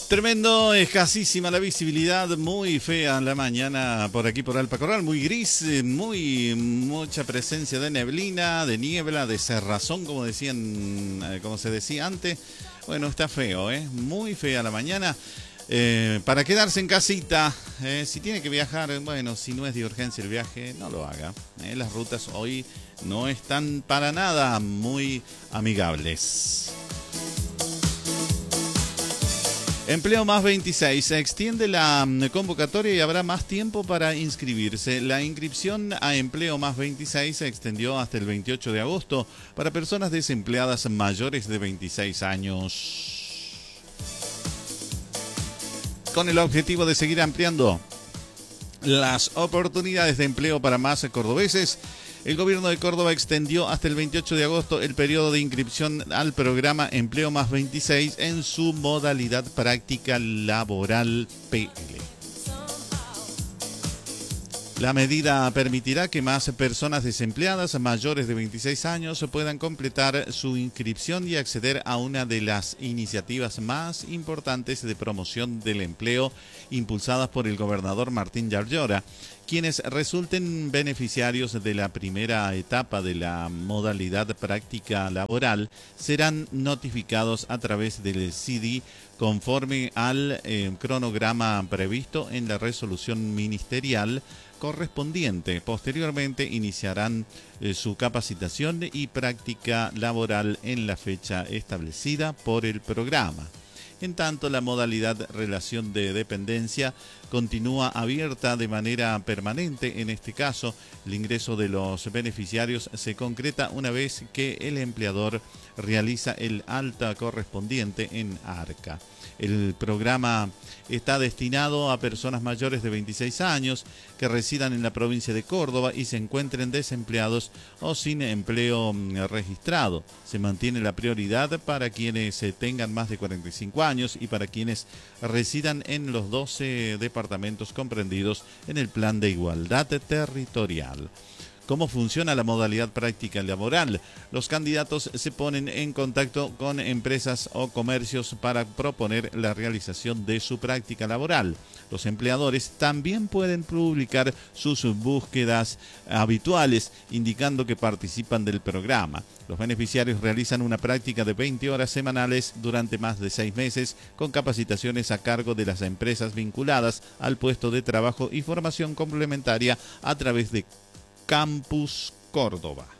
Tremendo, escasísima la visibilidad, muy fea la mañana por aquí por Alpa Corral, muy gris, mucha presencia de neblina, de niebla, de cerrazón, como decían, como se decía antes. Bueno, está feo, muy fea la mañana. Para quedarse en casita, si tiene que viajar, bueno, si no es de urgencia el viaje, no lo haga. Las rutas hoy no están para nada muy amigables. Empleo más 26. Se extiende la convocatoria y habrá más tiempo para inscribirse. La inscripción a Empleo más 26 se extendió hasta el 28 de agosto para personas desempleadas mayores de 26 años. Con el objetivo de seguir ampliando las oportunidades de empleo para más cordobeses, el gobierno de Córdoba extendió hasta el 28 de agosto el periodo de inscripción al programa Empleo más 26 en su modalidad práctica laboral PL. La medida permitirá que más personas desempleadas mayores de 26 años puedan completar su inscripción y acceder a una de las iniciativas más importantes de promoción del empleo impulsadas por el gobernador Martín Yarlora. Quienes resulten beneficiarios de la primera etapa de la modalidad práctica laboral serán notificados a través del CIDI conforme al cronograma previsto en la resolución ministerial correspondiente. Posteriormente iniciarán su capacitación y práctica laboral en la fecha establecida por el programa. En tanto, la modalidad relación de dependencia continúa abierta de manera permanente. En este caso, el ingreso de los beneficiarios se concreta una vez que el empleador realiza el alta correspondiente en ARCA. El programa está destinado a personas mayores de 26 años que residan en la provincia de Córdoba y se encuentren desempleados o sin empleo registrado. Se mantiene la prioridad para quienes tengan más de 45 años y para quienes residan en los 12 departamentos comprendidos en el Plan de Igualdad Territorial. ¿Cómo funciona la modalidad práctica laboral? Los candidatos se ponen en contacto con empresas o comercios para proponer la realización de su práctica laboral. Los empleadores también pueden publicar sus búsquedas habituales, indicando que participan del programa. Los beneficiarios realizan una práctica de 20 horas semanales durante más de 6 meses, con capacitaciones a cargo de las empresas vinculadas al puesto de trabajo y formación complementaria a través de Campus Córdoba.